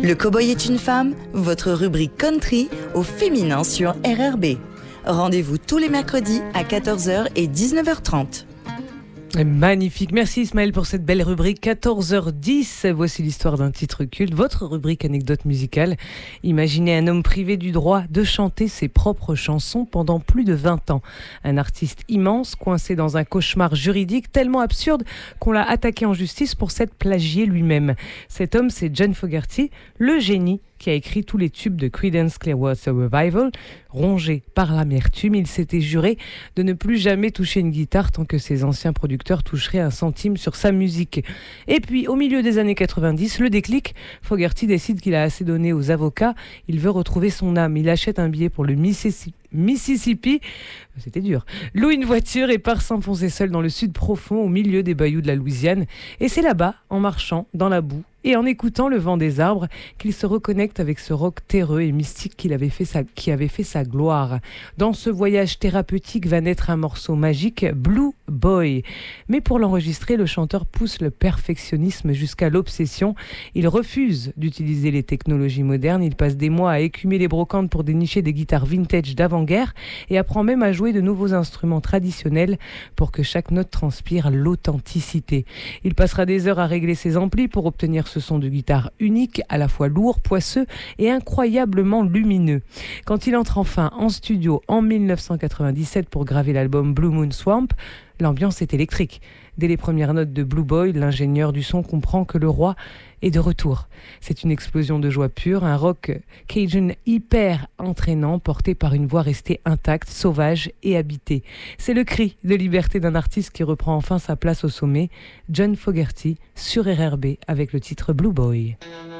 Le Cowboy est une femme, votre rubrique country au féminin sur RRB. Rendez-vous tous les mercredis à 14h et 19h30. Magnifique, merci Ismaël pour cette belle rubrique. 14h10, voici l'histoire d'un titre culte, votre rubrique anecdote musicale. Imaginez un homme privé du droit de chanter ses propres chansons pendant plus de 20 ans. Un artiste immense, coincé dans un cauchemar juridique tellement absurde qu'on l'a attaqué en justice pour s'être plagié lui-même. Cet homme, c'est John Fogerty, le génie qui a écrit tous les tubes de Creedence Clearwater Revival. Rongé par l'amertume, il s'était juré de ne plus jamais toucher une guitare tant que ses anciens producteurs toucheraient un centime sur sa musique. Et puis, au milieu des années 90, le déclic, Fogerty décide qu'il a assez donné aux avocats, il veut retrouver son âme. Il achète un billet pour le Mississippi, c'était dur, loue une voiture et part s'enfoncer seul dans le sud profond au milieu des bayous de la Louisiane. Et c'est là-bas, en marchant dans la boue et en écoutant le vent des arbres, qu'il se reconnecte avec ce rock terreux et mystique qui avait fait sa gloire. Dans ce voyage thérapeutique va naître un morceau magique, Blue Boy. Mais pour l'enregistrer, le chanteur pousse le perfectionnisme jusqu'à l'obsession. Il refuse d'utiliser les technologies modernes. Il passe des mois à écumer les brocantes pour dénicher des guitares vintage d'avant-guerre et apprend même à jouer de nouveaux instruments traditionnels pour que chaque note transpire l'authenticité. Il passera des heures à régler ses amplis pour obtenir ce son de guitare unique, à la fois lourd, poisseux et incroyablement lumineux. Quand il entre enfin en studio en 1997 pour graver l'album Blue Moon Swamp, l'ambiance est électrique. Dès les premières notes de Blue Boy, l'ingénieur du son comprend que le roi est de retour. C'est une explosion de joie pure, un rock cajun hyper entraînant, porté par une voix restée intacte, sauvage et habitée. C'est le cri de liberté d'un artiste qui reprend enfin sa place au sommet. John Fogerty sur RRB avec le titre Blue Boy.